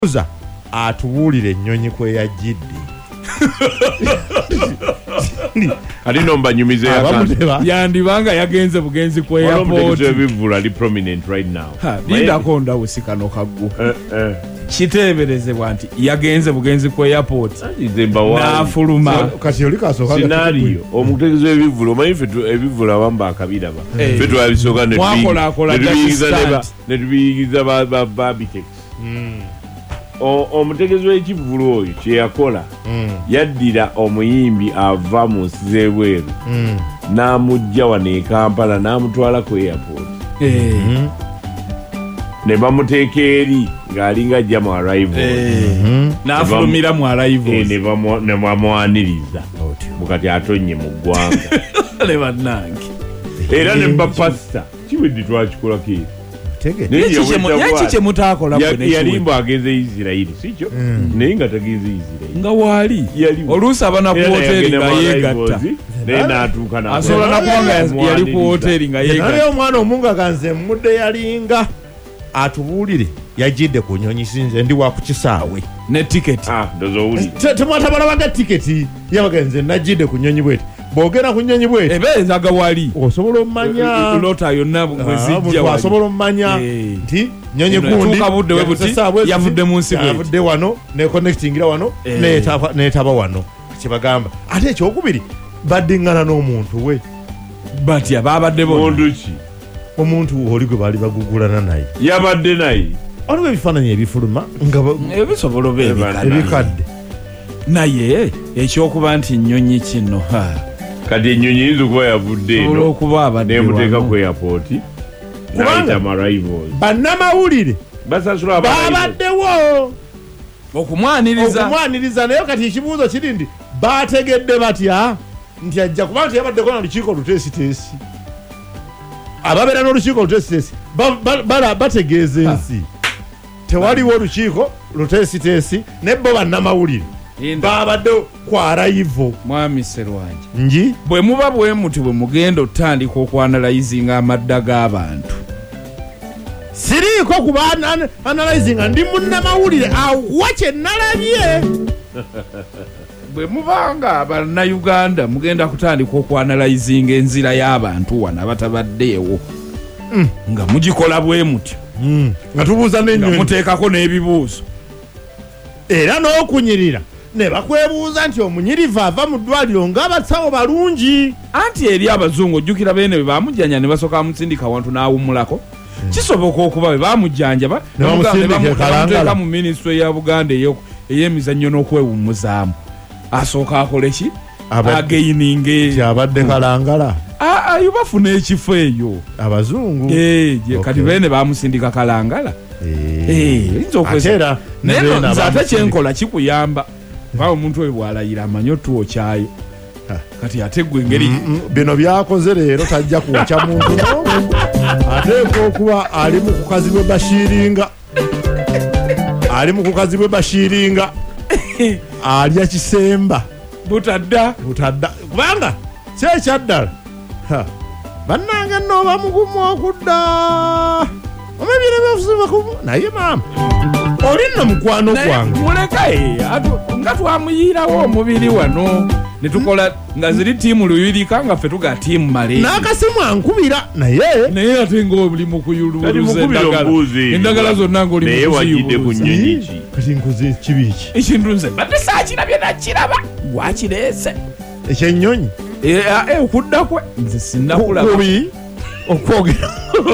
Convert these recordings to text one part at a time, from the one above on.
Uza atuwulire ennyonyi kwe yajjidde. Alino mbanyumize yandibanga yagenze bugenzi kwe airport. Bivula ali prominent right now. Linda konda usikano kaggu. Kiteberezebwa nti yagenze bugenzi kwe airport. N'afuluma. Kati oli kasoka scenario omutegezo ebivula omanyi ebivula wamba akabiraba. Fetu abisoka ne tubiyigiza ba Babitex. Omutegezo w'ekivulu oyo kye yakola yaddira omuyimbi ava mu nsi z'ebweru n'amujja wano e Kampala n'amutwala ku airport ne bamuteeka eri ng'alinga ajja mu arrivals n'afulumira mu arrivals ne bamwaniriza mukati atonnye mu ggwanga era ne bapasita kiwedde twakikolako eri Yachiche mutakola kwenye yalimbo ageze Israeli sicho nenga tageze Israeli nga wali olusa abana ku hoteli nga yegatta nena atuka na asola na kwanga yali ku hoteli nga yegatta naye omwana omunga ganze mudde yalinga atubulire yajidde ku nyonyi sinze ndi wa ku kisaawe ne ticket ndozo uli temwatabala baga ticket yabagenze najidde ku nyonyi bwete bogera ku nyonyi bwete ebenza ga wali osobola omanya lota yonna mwezijja wali osobola omanya nti nyonyi gundi tukabudde webuti yavudde mu nsi bwete yavudde wano ne connectingira wano netaba wano kibagamba ate ekyokubiri baddingana n'omuntu we batya babadde bonduki omuntu oli gwe bali bagugulana naye yabadde naye oliwo ebifaananyi ebifuluma nga ebisobola ebikadde naye ekyokuba nti nnyonyi kino kati ennyonyi yinza okuba yavudde eno nemuteeka ku airport nayita arrivals bannamawulire basasula babaddewo okumwaniriza naye kati ekibuuzo kiri nti bategedde batya nti ajja kuba nti yabaddeko na lukiiko luteesiteesi ababeera n'olukiiko luteesiteesi bategeeza ensi tewaliwo olukiiko luteesiteesi ne bo bannamawulire babadde kwarayivo mwami Serwanja nji bwe muba bwe muti bwe mugenda otandika okwanalayizinga amadda g'abantu siriiko kuba analayizinga ndi munnamawulire awa kye nalabye bwe mubanga bannayuganda mugenda kutandika okwanalayizinga enzira y'abantu wano abatabaddeewo nga mugikola bwe mutyo nga tubuuza n'ennyonyi muteekako n'ebibuuzo era n'okunyirira ne bakwebuuza nti omunyirivu ava mu ddwaliro ng'abasawo balungi anti eri abazungu ojjukira beene bwe baamujjanja ne basooka bamusindika wantu n'awummulako kisoboka okuba bwe baamujjanjaba ne bamuteeka mu minisitule ya Buganda ey'emizannyo n'okwewummuzaamu asooka akole ki ageyininge abadde kalangala ayo bafuna ekifo eyo abazungu kati beene baamusindika kalangala yinza okwesera naye nze ate kyenkola kikuyamba bawo omuntu oyo bw'alayira amanyi otuwo kyayo kati ate gwe engeri bino byakoze leero tajja kwokya muntu ateeka okuba ali mu kukazibwe bashiringa alya kisemba butadda kubanga kyekyaddala bannange nooba mugumu okudda omabire byafusibakumu naye maama oli nno mukwano gwange muleka nga twamuyirawo omubiri wano ne tukola nga ziri tiimu luyirika nga ffe tuga tiimu male n'akasimu ankubira naye ate ng'oli mu kuyulubuluza endagala zonna ng'oli naye wajjidde ku nnyonyi ki kati nkoze kibi ki ekintu nze badde saakirabye nakiraba gwakireese ekyennyonyi okudda kwe nze sinnakulaba okwogera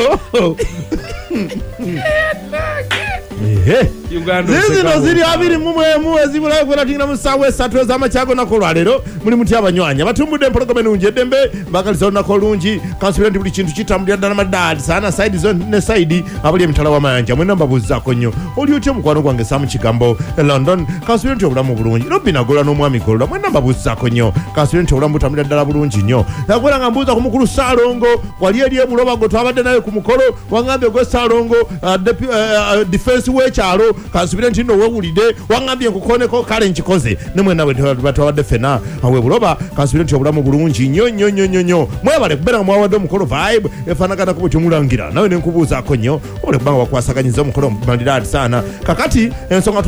zino ziri 21 ezibulayo kweratinga mu ssaawa 3 ez'amakyago nako olwaleero muli muti abanywanyi abatumbudde empologoma ennungi eddembe mbagaliza olunaku olungi kansubira nti buli kintu kitambulira ddala maddaali saana saidi zo ne saidi abuli emitala w'amayanja mwena mbabuuzaako nnyo oli otya omukwano gwange saamu kigambo London kansubira nti obulamu bulungi robbi nagola n'omwami golola mwena mbabuuzaako nnyo kansubira nti obulamu butambulira ddala bulungi nnyo nagola nga mbuuza ku mukulu Ssaalongo wali eri ebulobago twabadde naye ku mukolo wangambye gwe Ssaalongo defense w'ekyalo kansubire nti nno weewulidde waŋŋambye nkukooneko kale nkikoze ne mwena batwabadde ffena awe buloba kansubire nti obulamu bulungi nnyo mwebale kubeera nga mwawadde omukolo vibe efaanagana ku bwe tumulangira nawe ne nkubuuzaako nnyo obule kubanga wakwasaganyiza omukolo maliraati saana kakati ensonga